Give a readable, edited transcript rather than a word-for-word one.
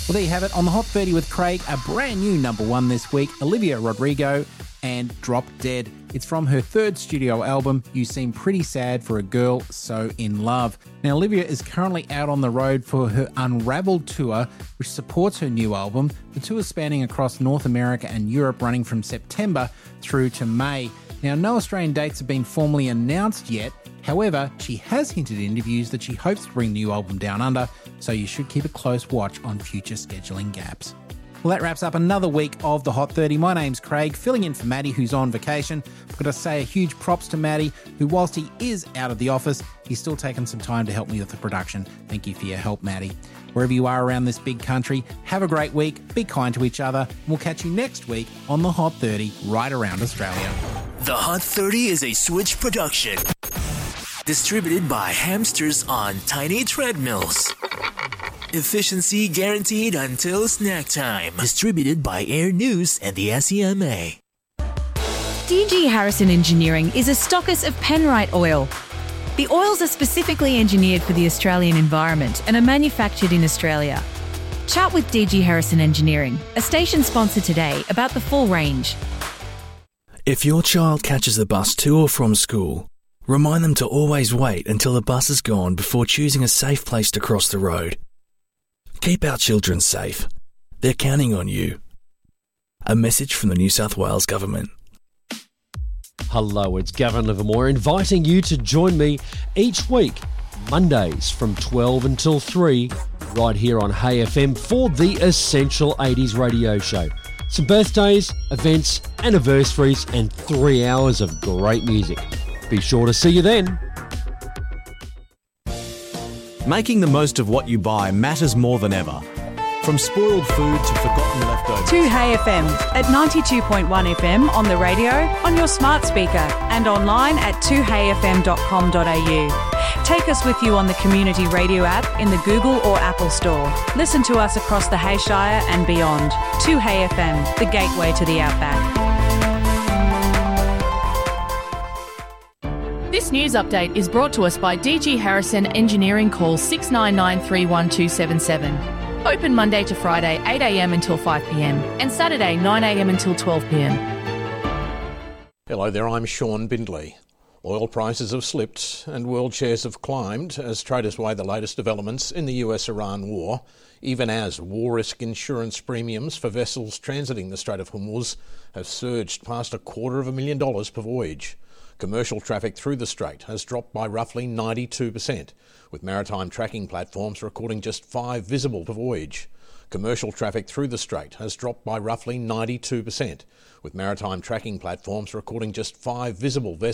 Well, there you have it. On the Hot 30 with Craig, a brand new number one this week, Olivia Rodrigo and Drop Dead. It's from her third studio album, You Seem Pretty Sad for a Girl So In Love. Now, Olivia is currently out on the road for her Unraveled tour, which supports her new album. The tour is spanning across North America and Europe, running from September through to May. Now, no Australian dates have been formally announced yet. However, she has hinted in interviews that she hopes to bring the new album down under, so you should keep a close watch on future scheduling gaps. Well, that wraps up another week of the Hot 30. My name's Craig, filling in for Maddie, who's on vacation. I've got to say a huge props to Maddie, who, whilst he is out of the office, he's still taken some time to help me with the production. Thank you for your help, Maddie. Wherever you are around this big country, have a great week, be kind to each other, and we'll catch you next week on the Hot 30 right around Australia. The Hot 30 is a Switch production. Distributed by Hamsters on Tiny Treadmills. Efficiency guaranteed until snack time. Distributed by Air News and the SEMA. DG Harrison Engineering is a stockist of Penrite oil. The oils are specifically engineered for the Australian environment and are manufactured in Australia. Chat with DG Harrison Engineering, a station sponsor today, about the full range. If your child catches the bus to or from school, remind them to always wait until the bus is gone before choosing a safe place to cross the road. Keep our children safe. They're counting on you. A message from the New South Wales Government. Hello, it's Gavin Livermore inviting you to join me each week, Mondays from 12 until 3, right here on Hey FM for the Essential 80s radio show. Some birthdays, events, anniversaries, and 3 hours of great music. Be sure to see you then. Making the most of what you buy matters more than ever. From spoiled food to forgotten leftovers. 2Hey FM at 92.1 FM on the radio, on your smart speaker, and online at 2heyfm.com.au. Take us with you on the Community Radio app in the Google or Apple Store. Listen to us across the Hayshire and beyond. 2Hey FM, the gateway to the outback. This news update is brought to us by DG Harrison Engineering. Call 699 31277. Open Monday to Friday 8am until 5pm and Saturday 9am until 12pm. Hello there, I'm Sean Bindley. Oil prices have slipped and world shares have climbed as traders weigh the latest developments in the US-Iran war, even as war risk insurance premiums for vessels transiting the Strait of Hormuz have surged past $250,000 per voyage. Commercial traffic through the strait has dropped by roughly 92%, with maritime tracking platforms recording just 5 visible per voyage. Commercial traffic through the strait has dropped by roughly 92%, with maritime tracking platforms recording just 5 visible vessels